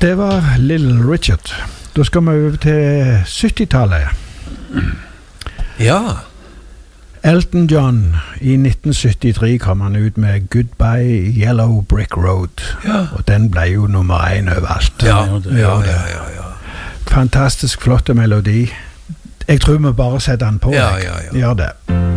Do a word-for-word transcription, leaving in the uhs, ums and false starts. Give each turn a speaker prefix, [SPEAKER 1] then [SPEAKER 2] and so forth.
[SPEAKER 1] Det var Little Richard. Da skal vi over til syttitallet.
[SPEAKER 2] Ja.
[SPEAKER 1] Elton John, i nitten syttitre kom han ut med Goodbye Yellow Brick Road.
[SPEAKER 2] Ja.
[SPEAKER 1] Og den ble jo nummer en overalt.
[SPEAKER 2] Ja, ja, ja, ja, ja.
[SPEAKER 1] Fantastisk flotte melodi. Jeg tror vi bare setter den på.
[SPEAKER 2] Ja, ja, ja.
[SPEAKER 1] Gjør det.